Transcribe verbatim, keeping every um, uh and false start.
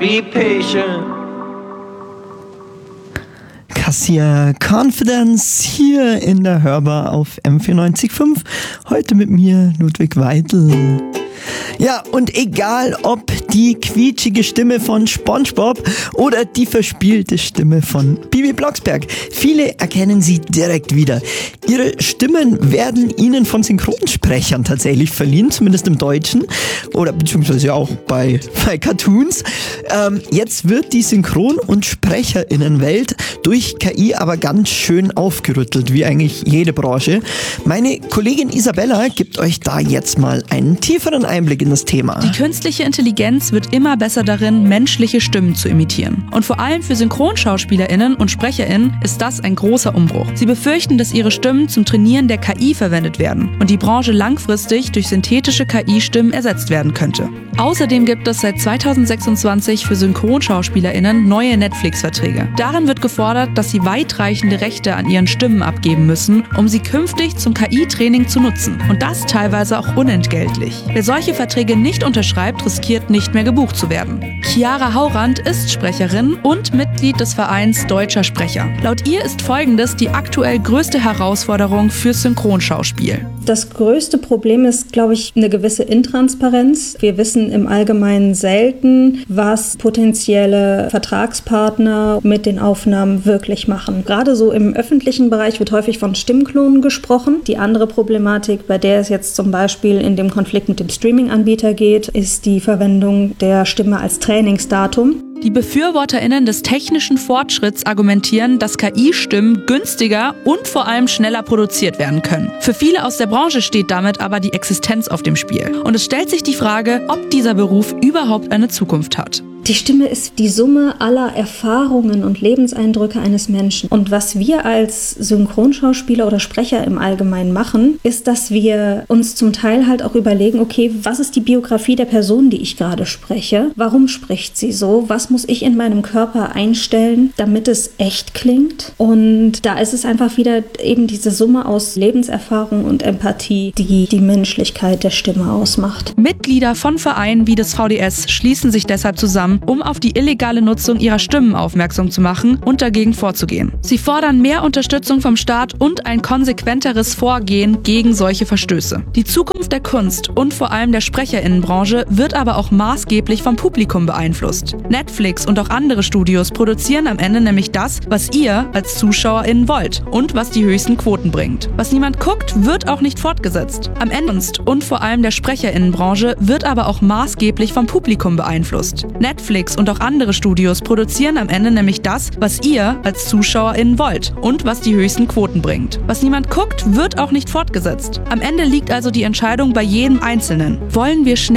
Be patient. Cassia Confidence hier in der Hörbar auf M vierundneunzig Komma fünf. Heute mit mir Ludwig Weidl. Ja, und egal ob die quietschige Stimme von SpongeBob oder die verspielte Stimme von Bibi Blocksberg, viele erkennen sie direkt wieder. Ihre Stimmen werden ihnen von Synchronsprechern tatsächlich verliehen, zumindest im Deutschen oder beziehungsweise auch bei, bei Cartoons. Ähm, jetzt wird die Synchron- und SprecherInnenwelt durch K I aber ganz schön aufgerüttelt, wie eigentlich jede Branche. Meine Kollegin Isabella gibt euch da jetzt mal einen tieferen Einblick in das Thema. Die künstliche Intelligenz wird immer besser darin, menschliche Stimmen zu imitieren. Und vor allem für SynchronschauspielerInnen und SprecherInnen ist das ein großer Umbruch. Sie befürchten, dass ihre Stimmen zum Trainieren der K I verwendet werden und die Branche langfristig durch synthetische K I-Stimmen ersetzt werden könnte. Außerdem gibt es seit zweitausendsechsundzwanzig für SynchronschauspielerInnen neue Netflix-Verträge. Darin wird gefordert, dass sie weitreichende Rechte an ihren Stimmen abgeben müssen, um sie künftig zum K I-Training zu nutzen. Und das teilweise auch unentgeltlich. Wer solche Verträge nicht unterschreibt, riskiert nicht mehr gebucht zu werden. Chiara Haurand ist Sprecherin und Mitglied des Vereins Deutscher Sprecher. Laut ihr ist Folgendes die aktuell größte Herausforderung für Synchronschauspiel. Das größte Problem ist, glaube ich, eine gewisse Intransparenz. Wir wissen im Allgemeinen selten, was potenzielle Vertragspartner mit den Aufnahmen wirklich machen. Gerade so im öffentlichen Bereich wird häufig von Stimmklonen gesprochen. Die andere Problematik, bei der es jetzt zum Beispiel in dem Konflikt mit dem Streaming-Anbieter geht, ist die Verwendung der Stimme als Trainingsdatum. Die BefürworterInnen des technischen Fortschritts argumentieren, dass K I-Stimmen günstiger und vor allem schneller produziert werden können. Für viele aus der Branche steht damit aber die Existenz auf dem Spiel. Und es stellt sich die Frage, ob dieser Beruf überhaupt eine Zukunft hat. Die Stimme ist die Summe aller Erfahrungen und Lebenseindrücke eines Menschen. Und was wir als Synchronschauspieler oder Sprecher im Allgemeinen machen, ist, dass wir uns zum Teil halt auch überlegen, okay, was ist die Biografie der Person, die ich gerade spreche? Warum spricht sie so? Was muss ich in meinem Körper einstellen, damit es echt klingt? Und da ist es einfach wieder eben diese Summe aus Lebenserfahrung und Empathie, die die Menschlichkeit der Stimme ausmacht. Mitglieder von Vereinen wie des V D S schließen sich deshalb zusammen, um auf die illegale Nutzung ihrer Stimmen aufmerksam zu machen und dagegen vorzugehen. Sie fordern mehr Unterstützung vom Staat und ein konsequenteres Vorgehen gegen solche Verstöße. Die Zukunft der Kunst und vor allem der SprecherInnenbranche wird aber auch maßgeblich vom Publikum beeinflusst. Netflix und auch andere Studios produzieren am Ende nämlich das, was ihr als ZuschauerInnen wollt und was die höchsten Quoten bringt. Was niemand guckt, wird auch nicht fortgesetzt. Am Ende Kunst und vor allem der SprecherInnenbranche wird aber auch maßgeblich vom Publikum beeinflusst. Netflix und auch andere Studios produzieren am Ende nämlich das, was ihr als ZuschauerInnen wollt und was die höchsten Quoten bringt. Was niemand guckt, wird auch nicht fortgesetzt. Am Ende liegt also die Entscheidung bei jedem Einzelnen. Wollen wir schnell